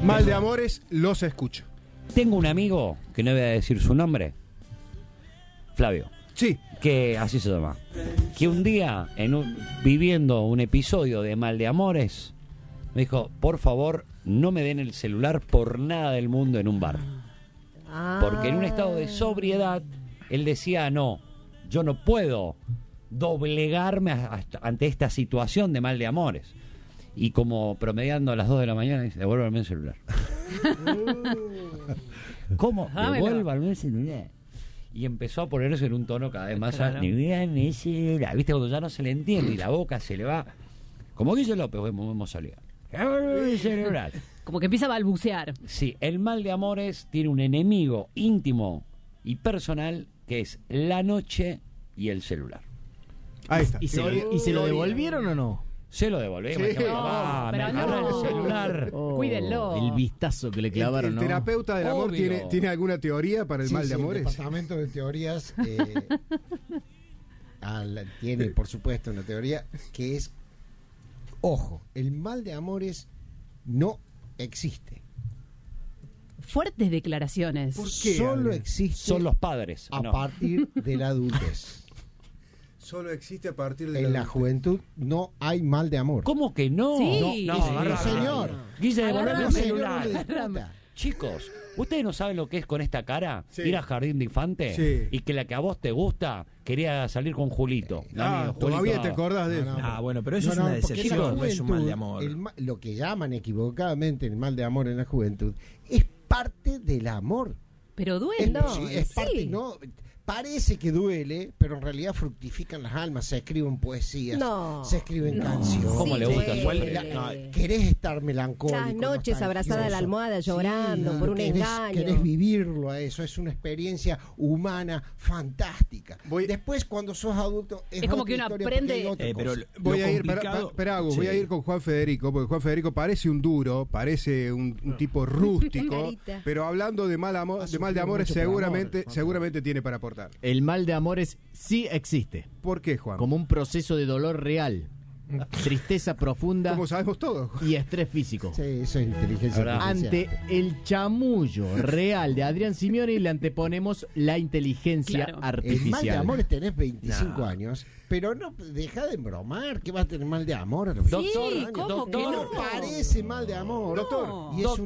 Mal de amores, los escucho. Tengo un amigo, que no voy a decir su nombre, Flavio. Sí. Que así se llama. Que un día, viviendo un episodio de Mal de Amores, me dijo, por favor, no me den el celular por nada del mundo en un bar. Porque en un estado de sobriedad, él decía, no, yo no puedo doblegarme ante esta situación de mal de amores. Y como promediando a las 2 de la mañana, dice, devuélvame el celular. ¿Cómo? Devuélvame el celular. Y empezó a ponerse en un tono cada vez más alto. ¿Viste? Cuando ya no se le entiende y la boca se le va. Como Guille López, vamos a salir. El celular. Como que empieza a balbucear. Sí, el mal de amores tiene un enemigo íntimo y personal que es la noche y el celular. Ahí está. ¿Y se lo devolvieron o no? Se lo devolvemos. Sí. Me agarró el celular. Cuídenlo. El vistazo que le clavaron, ¿El ¿no? terapeuta del amor tiene alguna teoría para el mal de amores? El departamento de teorías tiene, por supuesto, una teoría que es, ojo, el mal de amores no existe. Fuertes declaraciones. ¿Por qué? Solo existe Son los padres. a No. partir de la adultez. Solo existe a partir de En la juventud no hay mal de amor. ¿Cómo que no? Sí. No, Sí, agarrá, señor. Guille, devolveme el Ese no celular. lo disfruta. Chicos, ¿ustedes no saben lo que es con esta cara? Sí. Ir a Jardín de Infante Sí. y que la que a vos te gusta quería salir con Julito. Amigo, Todavía Julito. te acordás de No, eso. no. Ah, bueno, pero eso es una porque decepción, la no es un mal de juventud, amor. lo que llaman equivocadamente el mal de amor en la juventud es parte del amor. Pero duele. Es parte, no, parece que duele, pero en realidad fructifican las almas, se escriben poesías, se escriben canciones. ¿Cómo le gusta? Querés estar melancólico. Las noches abrazada a la almohada llorando por un engaño. Querés vivirlo a eso, es una experiencia humana fantástica. Después cuando sos adulto es como que uno aprende. Pero Voy a ir, complicado- voy a ir con Juan Federico, porque Juan Federico parece un duro, parece un tipo rústico, Carita. pero hablando de mal amor, de amores, seguramente tiene para aportar. El mal de amores sí existe, ¿Por qué, Juan? como un proceso de dolor real, tristeza profunda Como sabemos todos. y estrés físico. Sí, eso es inteligencia Ahora, artificial. Ante el chamullo real de Adrián Simeone le anteponemos la inteligencia Claro. El artificial. mal de amor es tenés 25 años, pero no deja de embromar, que vas a tener mal de amor a los Doctor, 25 años. ¿cómo que no no? parece mal de amor. Doctor, Y es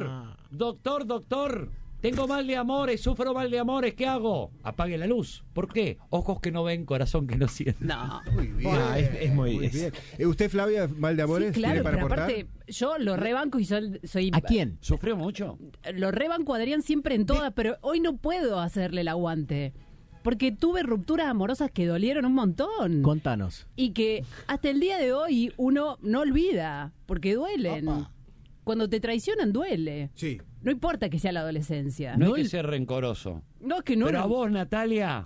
Doctor, tengo mal de amores, sufro mal de amores, ¿qué hago? Apague la luz. ¿Por qué? Ojos que no ven, corazón que no siente. No. Muy bien. es muy bien. ¿Usted, Flavia, mal de amores, Sí, claro, tiene para pero aportar? aparte, yo lo rebanco y soy ¿A quién? ¿Sufrió mucho? Lo rebanco a Adrián siempre en todas, pero hoy no puedo hacerle el aguante. Porque tuve rupturas amorosas que dolieron un montón. Contanos. Y que hasta el día de hoy uno no olvida, porque duelen. Opa. Cuando te traicionan duele. Sí. No importa que sea la adolescencia. No hay que ser rencoroso. No, es que no. Pero no. a vos, Natalia.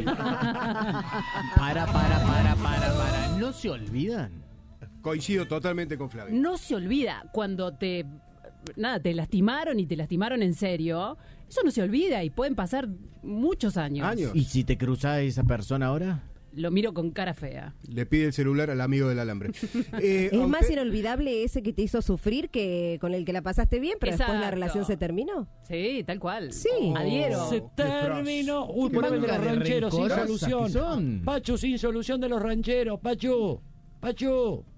Para. ¿No se olvidan? Coincido totalmente con Flavia. No se olvida cuando te lastimaron y te lastimaron en serio. Eso no se olvida y pueden pasar muchos años. ¿Y si te cruzás a esa persona ahora? Lo miro con cara fea. Le pide el celular al amigo del alambre. Es más inolvidable ese que te hizo sufrir que con el que la pasaste bien, pero después la Exacto. relación se terminó. Sí, tal cual. Sí. Adhiero. Se terminó. Uy, Qué poneme de manga los de rancheros sin rencorosas solución. que son. Pachu, sin solución de los rancheros. Pachu.